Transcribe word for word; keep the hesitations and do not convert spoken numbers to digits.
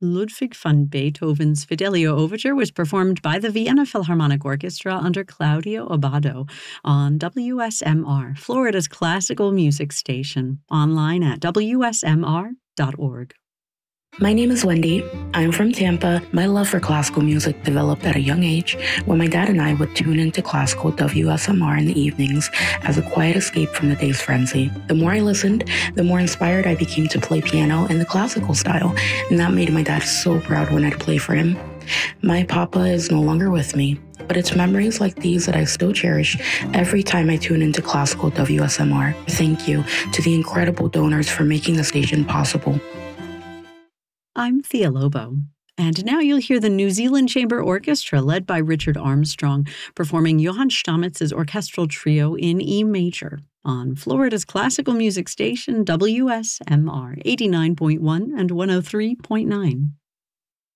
Ludwig van Beethoven's Fidelio Overture was performed by the Vienna Philharmonic Orchestra under Claudio Abbado on W S M R, Florida's classical music station, online at w s m r dot org. My name is Wendy. I'm from Tampa. My love for classical music developed at a young age when my dad and I would tune into classical W S M R in the evenings as a quiet escape from the day's frenzy. The more I listened, the more inspired I became to play piano in the classical style, and that made my dad so proud when I'd play for him. My papa is no longer with me, but it's memories like these that I still cherish every time I tune into classical W S M R. Thank you to the incredible donors for making the station possible. I'm Thea Lobo, and now you'll hear the New Zealand Chamber Orchestra led by Richard Armstrong performing Johann Stammetz's orchestral trio in E major on Florida's classical music station W S M R eighty-nine point one and one oh three point nine.